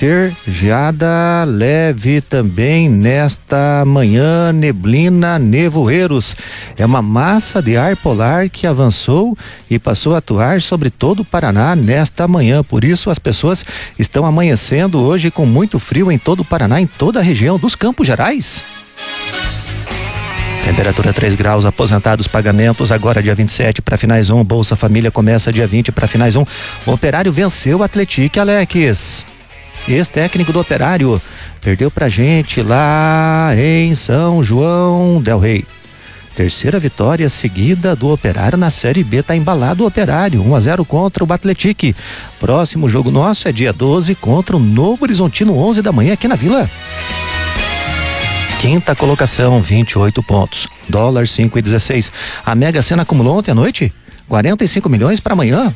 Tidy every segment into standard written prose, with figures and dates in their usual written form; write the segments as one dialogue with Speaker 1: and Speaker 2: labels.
Speaker 1: ter geada leve também nesta manhã, neblina, nevoeiros. É uma massa de ar polar que avançou e passou a atuar sobre todo o Paraná nesta manhã. Por isso as pessoas estão amanhecendo hoje com muito frio em todo o Paraná, em toda a região dos Campos Gerais. Temperatura 3 graus, aposentados, pagamentos agora dia 27 para finais 1, Bolsa Família começa dia 20 para finais 1. O Operário venceu o Atlético, Alex. Ex-técnico do Operário perdeu pra gente lá em São João del Rei. Terceira vitória seguida do Operário na Série B, tá embalado o Operário, 1-0 contra o Atlético. Próximo jogo nosso é dia 12 contra o Novo Horizontino, 11 da manhã aqui na Vila. Quinta colocação, 28 pontos. Dólar 5,16. A Mega Sena acumulou ontem à noite 45 milhões para amanhã.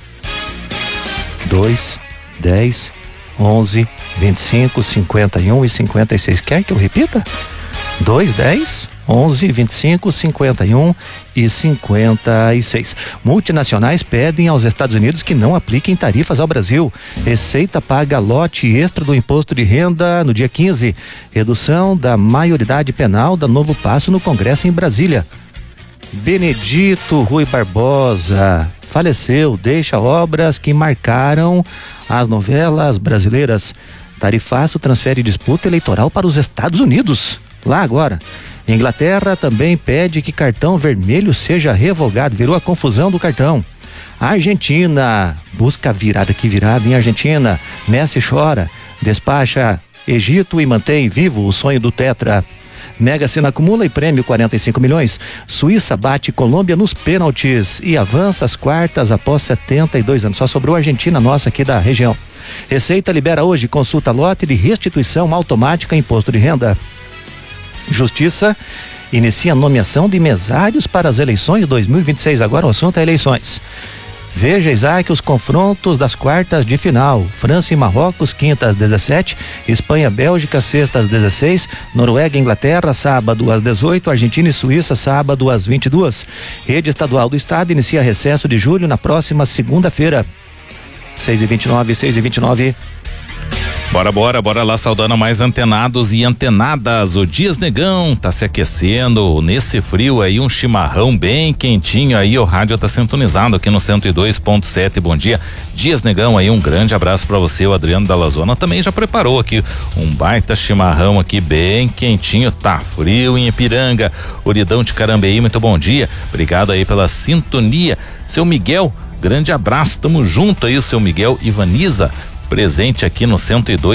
Speaker 1: 2, 10, 11, 25, 51 e 56. Quer que eu repita? 2, 10, 11, 25, 51 e 56. Multinacionais pedem aos Estados Unidos que não apliquem tarifas ao Brasil. Receita paga lote extra do imposto de renda no dia 15. Redução da maioridade penal dá novo passo no Congresso em Brasília. Benedito Rui Barbosa faleceu, deixa obras que marcaram as novelas brasileiras. Tarifaço transfere disputa eleitoral para os Estados Unidos. Lá agora. Inglaterra também pede que cartão vermelho seja revogado. Virou a confusão do cartão. A Argentina busca virada, que virada em Argentina. Messi chora, despacha Egito e mantém vivo o sonho do Tetra. Mega Sena acumula e prêmio 45 milhões. Suíça bate Colômbia nos pênaltis e avança às quartas após 72 anos. Só sobrou a Argentina nossa aqui da região. Receita libera hoje consulta lote de restituição automática imposto de renda. Justiça inicia a nomeação de mesários para as eleições de 2026. Agora o assunto é eleições. Veja, Isaac, os confrontos das quartas de final. França e Marrocos, quinta às 17, Espanha, Bélgica, sexta às 16, Noruega e Inglaterra, sábado às 18, Argentina e Suíça, sábado às 22. Rede Estadual do Estado inicia recesso de julho na próxima segunda-feira. 6h29, 6h29.
Speaker 2: Bora lá, saudando mais antenados e antenadas. O Dias Negão tá se aquecendo nesse frio aí, um chimarrão bem quentinho aí, o rádio tá sintonizado aqui no 102.7. Bom dia, Dias Negão aí, um grande abraço pra você. O Adriano da Lazona também já preparou aqui um baita chimarrão aqui bem quentinho, tá frio em Ipiranga. Uridão de Carambeí, muito bom dia, obrigado aí pela sintonia. Seu Miguel, grande abraço, tamo junto aí, o seu Miguel Ivaniza, presente aqui no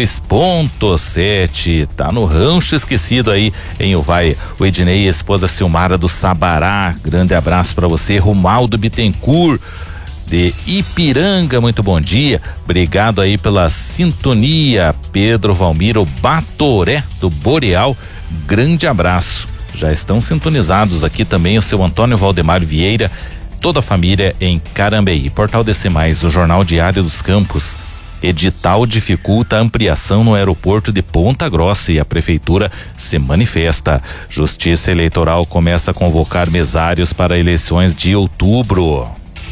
Speaker 2: 102.7, tá no rancho esquecido aí em Uvaia. O Ednei, esposa Silmara do Sabará, grande abraço para você. Romaldo Bittencourt de Ipiranga, muito bom dia, obrigado aí pela sintonia. Pedro Valmiro Batoré do Boreal, grande abraço. Já estão sintonizados aqui também o seu Antônio Valdemar Vieira, toda a família em Carambeí. Portal DC+, o Jornal Diário dos Campos. Edital dificulta a ampliação no aeroporto de Ponta Grossa e a prefeitura se manifesta. Justiça Eleitoral começa a convocar mesários para eleições de outubro.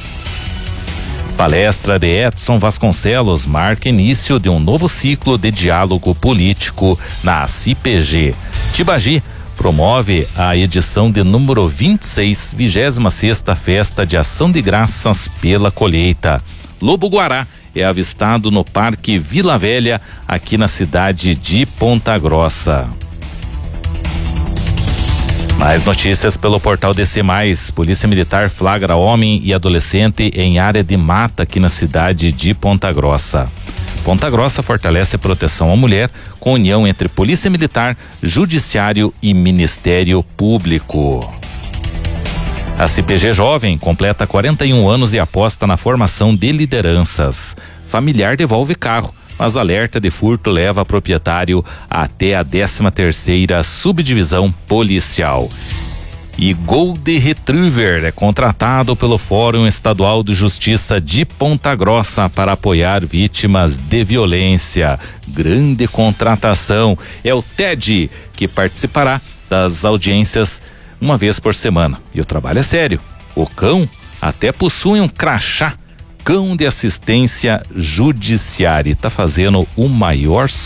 Speaker 2: Palestra de Edson Vasconcelos marca início de um novo ciclo de diálogo político na CIPG. Tibagi promove a edição de número 26, 26ª Festa de Ação de Graças pela Colheita. Lobo-guará é avistado no Parque Vila Velha, aqui na cidade de Ponta Grossa. Mais notícias pelo portal DC+. Polícia Militar flagra homem e adolescente em área de mata aqui na cidade de Ponta Grossa. Ponta Grossa fortalece a proteção à mulher com união entre Polícia Militar, Judiciário e Ministério Público. A CPG Jovem completa 41 anos e aposta na formação de lideranças. Familiar devolve carro, mas alerta de furto leva proprietário até a 13ª subdivisão policial. E Gold Retriever é contratado pelo Fórum Estadual de Justiça de Ponta Grossa para apoiar vítimas de violência. Grande contratação. É o TED que participará das audiências uma vez por semana. E o trabalho é sério. O cão até possui um crachá, cão de assistência judiciária. Tá fazendo o maior